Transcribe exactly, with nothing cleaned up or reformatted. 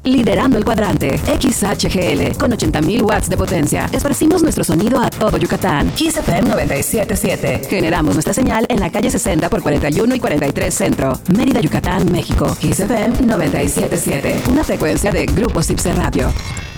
liderando el cuadrante. X H G L, con ochenta mil watts de potencia. Esparcimos nuestro sonido a todo Yucatán. Kiss F M noventa y siete punto siete. Generamos nuestra señal en la calle sesenta por cuarenta y uno y cuarenta y tres Centro, Mérida, Yucatán, México. Kiss F M noventa y siete punto siete. Una frecuencia de Grupo Sipse Radio.